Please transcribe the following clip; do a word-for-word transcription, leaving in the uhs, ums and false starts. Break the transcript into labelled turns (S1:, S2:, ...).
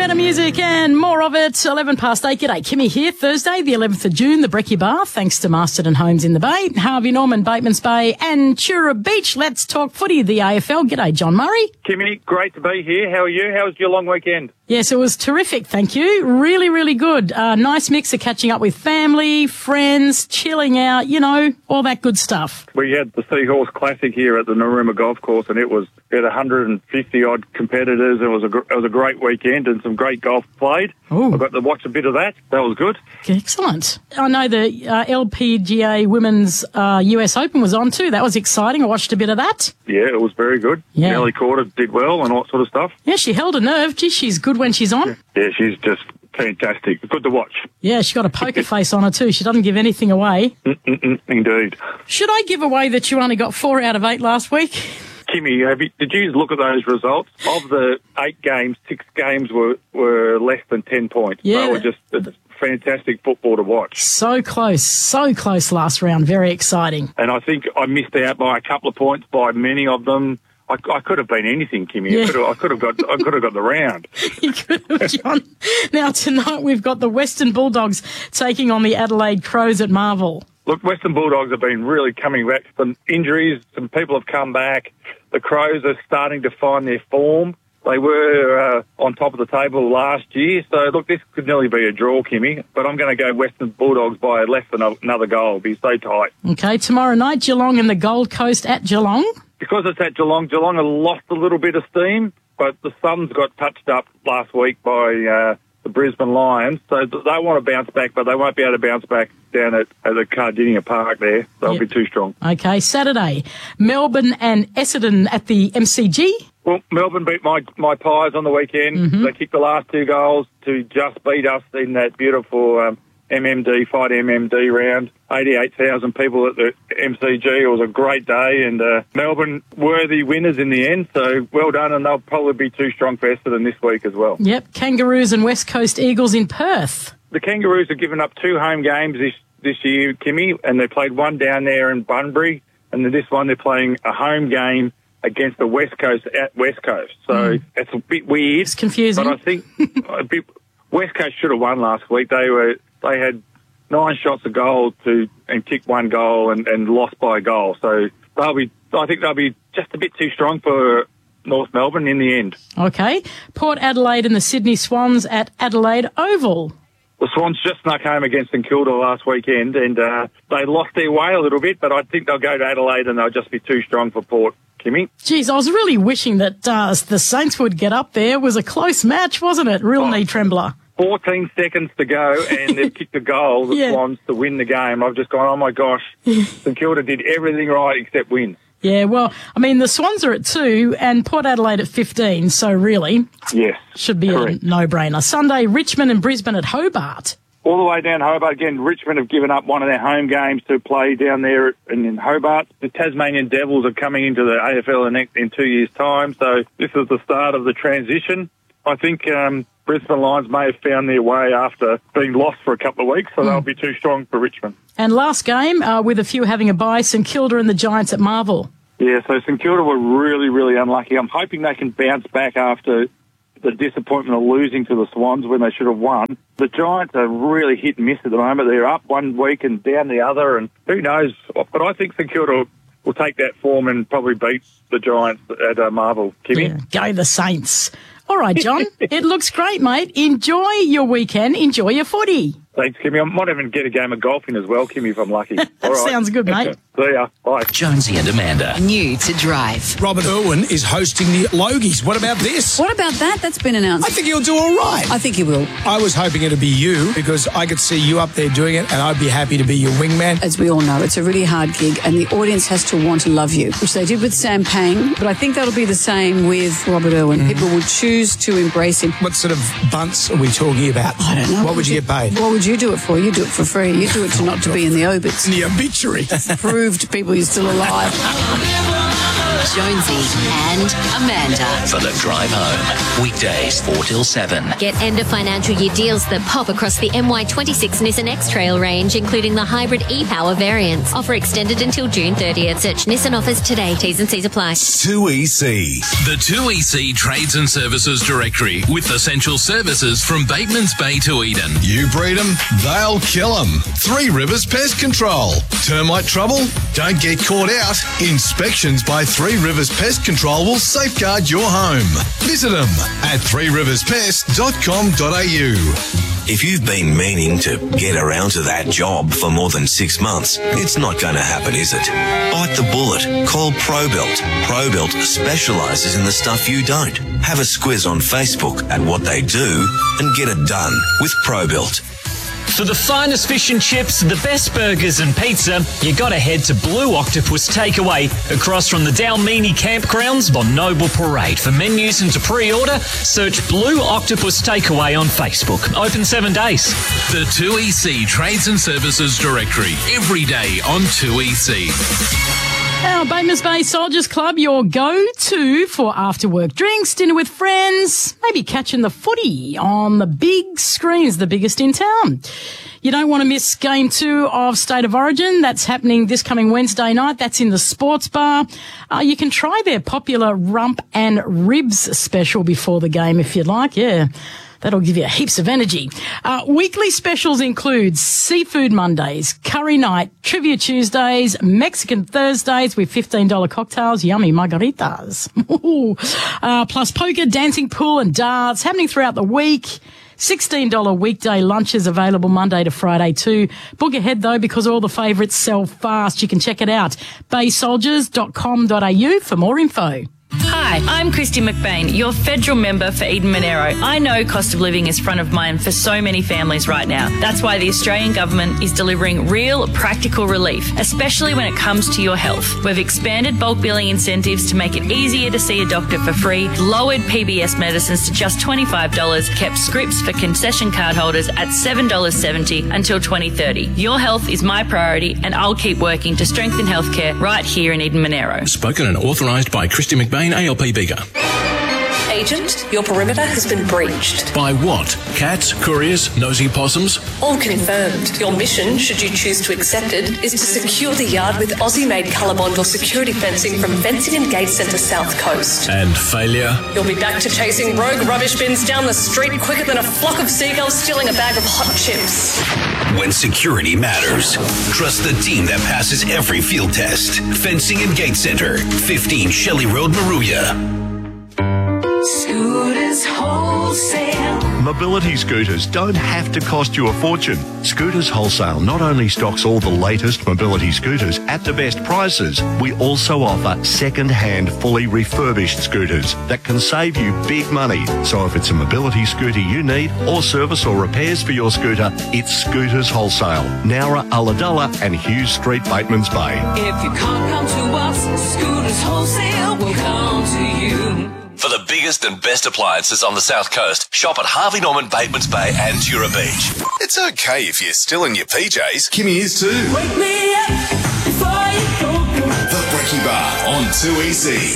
S1: Better music and more of it. eleven past eight. G'day, Kimmy here. Thursday, the eleventh of June, the Breccia Bar, thanks to Masterton Homes in the Bay, Harvey Norman, Batemans Bay and Tura Beach. Let's talk footy, the A F L. G'day, John Murray.
S2: Kimmy, great to be here. How are you? How was your long weekend?
S1: Yes, it was terrific, thank you. Really, really good. Uh, nice mix of catching up with family, friends, chilling out, you know, all that good stuff.
S2: We had the Seahorse Classic here at the Narooma Golf Course, and it was we had one hundred fifty odd competitors. It was a it was a great weekend and some great golf played.
S1: Ooh.
S2: I got to watch a bit of that. That was good.
S1: Excellent. I know the uh, L P G A Women's uh, U S Open was on too. That was exciting. I watched a bit of that.
S2: Yeah, it was very good.
S1: Yeah.
S2: Nelly Corder did well and all that sort of stuff.
S1: Yeah, she held a nerve. Gee, she's good when she's on.
S2: Yeah, yeah she's just fantastic. Good to watch.
S1: Yeah, she got a poker face on her too. She doesn't give anything away.
S2: Mm-mm-mm, indeed.
S1: Should I give away that you only got four out of eight last week?
S2: Kimmy, have you, did you look at those results? Of the eight games, six games were, were less than ten points.
S1: Yeah.
S2: They were just it's fantastic football to watch.
S1: So close, so close last round. Very exciting.
S2: And I think I missed out by a couple of points by many of them. I, I could have been anything, Kimmy.
S1: Yeah.
S2: I, could have, I could have got. I could have got the round.
S1: You could have, John. Now tonight we've got the Western Bulldogs taking on the Adelaide Crows at Marvel.
S2: Look, Western Bulldogs have been really coming back. Some injuries, some people have come back. The Crows are starting to find their form. They were uh, on top of the table last year. So, look, this could nearly be a draw, Kimmy. But I'm going to go Western Bulldogs by less than a, another goal. It'll be so tight.
S1: Okay, tomorrow night, Geelong and the Gold Coast at Geelong.
S2: Because it's at Geelong, Geelong have lost a little bit of steam. But the Suns got touched up last week by uh, the Brisbane Lions. So they want to bounce back, but they won't be able to bounce back down at, at the Cardinia Park there. They'll
S1: Yep.
S2: be too strong.
S1: Okay, Saturday, Melbourne and Essendon at the M C G.
S2: Well, Melbourne beat my my Pies on the weekend.
S1: Mm-hmm.
S2: They kicked the last two goals to just beat us in that beautiful um, M M D, Fight M M D round. eighty-eight thousand people at the M C G. It was a great day, and uh, Melbourne worthy winners in the end, so well done, and they'll probably be too strong for Essendon this week as well.
S1: Yep, Kangaroos and West Coast Eagles in Perth.
S2: The Kangaroos have given up two home games this, this year, Kimmy, and they played one down there in Bunbury, and then this one they're playing a home game against the West Coast at West Coast. So mm. it's a bit weird.
S1: It's confusing.
S2: But I think a bit, West Coast should have won last week. They were they had nine shots a goal to and kicked one goal and, and lost by a goal. So they'll be I think they'll be just a bit too strong for North Melbourne in the end.
S1: Okay. Port Adelaide and the Sydney Swans at Adelaide Oval.
S2: The Swans just snuck home against St Kilda last weekend, and uh, they lost their way a little bit, but I think they'll go to Adelaide and they'll just be too strong for Port. Kimmy?
S1: Geez, I was really wishing that uh, the Saints would get up there. It was a close match, wasn't it? Real oh, knee trembler.
S2: fourteen seconds to go, and they've kicked a goal, the
S1: yeah.
S2: Swans, to win the game. I've just gone, oh, my gosh, St Kilda did everything right except win.
S1: Yeah, well, I mean, the Swans are at two and Port Adelaide at fifteen, so really
S2: yes,
S1: should be
S2: correct.
S1: a no-brainer. Sunday, Richmond and Brisbane at Hobart.
S2: All the way down Hobart. Again, Richmond have given up one of their home games to play down there in, in Hobart. The Tasmanian Devils are coming into the A F L in, in two years' time, so this is the start of the transition. I think um, Brisbane Lions may have found their way after being lost for a couple of weeks, so mm. they'll be too strong for Richmond.
S1: And last game, uh, with a few having a bye, St Kilda and the Giants at Marvel.
S2: Yeah, so St Kilda were really, really unlucky. I'm hoping they can bounce back after the disappointment of losing to the Swans when they should have won. The Giants are really hit and miss at the moment. They're up one week and down the other, and who knows? But I think St Kilda will take that form and probably beat the Giants at uh, Marvel. Kimmy?
S1: Yeah, go the Saints. All right, John. It looks great, mate. Enjoy your weekend. Enjoy your footy.
S2: Thanks, Kimmy. I might even get a game of golf in as well, Kimmy, if I'm lucky.
S1: that
S2: All right.
S1: sounds good, mate.
S2: See ya. Bye.
S3: Jonesy and Amanda.
S4: New to drive.
S5: Robert Irwin is hosting the Logies. What about this?
S4: What about that? That's been announced.
S5: I think he'll do all right.
S4: I think he will.
S5: I was hoping it'd be you because I could see you up there doing it and I'd be happy to be your wingman.
S4: As we all know, it's a really hard gig and the audience has to want to love you, which they did with Sam Pang, but I think that'll be the same with Robert Irwin. Mm. People will choose to embrace him.
S5: What sort of bunts are we talking about?
S4: I don't know.
S5: What, what would you, you get paid?
S4: What would you do it for? You do it for free. You do it to not to be in the obits.
S5: In the obituary.
S4: Prove to people you're still alive.
S3: Jonesy and Amanda.
S6: For the drive home. Weekdays four till seven.
S7: Get end of financial year deals that pop across the M Y twenty-six Nissan X-Trail range, including the hybrid e-Power variants. Offer extended until June thirtieth. Search Nissan offers today. T's and C's apply.
S8: two E C.
S9: The two E C Trades and Services Directory with essential services from Bateman's Bay to Eden.
S8: You breed them, they'll kill them. Three Rivers Pest Control. Termite trouble? Don't get caught out. Inspections by Three Rivers Pest Control will safeguard your home. Visit them at three rivers pest dot com dot a u.
S10: If you've been meaning to get around to that job for more than six months, it's not going to happen, is it? Bite the bullet. Call ProBuilt. ProBuilt specialises in the stuff you don't. Have a squiz on Facebook at what they do and get it done with ProBuilt.
S11: For the finest fish and chips, the best burgers and pizza, you got to head to Blue Octopus Takeaway across from the Dalmini Campgrounds on Noble Parade. For menus and to pre-order, search Blue Octopus Takeaway on Facebook. Open seven days.
S9: The two E C Trades and Services Directory. Every day on two E C.
S1: Our Bateman's Bay Soldiers Club, your go-to for after-work drinks, dinner with friends, maybe catching the footy on the big screens, the biggest in town. You don't want to miss Game two of State of Origin. That's happening this coming Wednesday night. That's in the Sports Bar. Uh, you can try their popular rump and ribs special before the game if you'd like. Yeah. That'll give you heaps of energy. Uh, weekly specials include Seafood Mondays, Curry Night, Trivia Tuesdays, Mexican Thursdays with fifteen dollars cocktails, yummy margaritas. uh, plus poker, dancing, pool and darts happening throughout the week. sixteen dollars weekday lunches available Monday to Friday too. Book ahead though because all the favourites sell fast. You can check it out. bay soldiers dot com dot a u for more info.
S12: Hi, I'm Christy McBain, your federal member for Eden Monero. I know cost of living is front of mind for so many families right now. That's why the Australian government is delivering real, practical relief, especially when it comes to your health. We've expanded bulk billing incentives to make it easier to see a doctor for free, lowered P B S medicines to just twenty-five dollars, kept scripts for concession card holders at seven dollars seventy until twenty thirty. Your health is my priority and I'll keep working to strengthen healthcare right here in Eden Monero.
S13: Spoken and authorised by Christy McBain, A L P Bigger.
S14: Agent, your perimeter has been breached.
S13: By what? Cats, couriers, nosy possums?
S14: All confirmed. Your mission, should you choose to accept it, is to secure the yard with Aussie-made Colorbond or security fencing from Fencing and Gate Centre South Coast.
S13: And failure?
S14: You'll be back to chasing rogue rubbish bins down the street quicker than a flock of seagulls stealing a bag of hot chips.
S10: When security matters, trust the team that passes every field test. Fencing and Gate Centre, fifteen Shelley Road, Maruya.
S15: Scooters Wholesale.
S16: Mobility scooters don't have to cost you a fortune. Scooters Wholesale not only stocks all the latest mobility scooters at the best prices, we also offer second-hand, fully refurbished scooters that can save you big money. So if it's a mobility scooter you need, or service or repairs for your scooter, it's Scooters Wholesale, Nowra, Ulladulla and Hughes Street, Bateman's Bay.
S15: If you can't come to us, Scooters Wholesale will come to you.
S10: For the biggest and best appliances on the South Coast, shop at Harvey Norman, Bateman's Bay and Tura Beach.
S8: It's okay if you're still in your P Js. Kimmy is too.
S15: Wake me up before you go.
S8: The Brekkie Bar on two E C.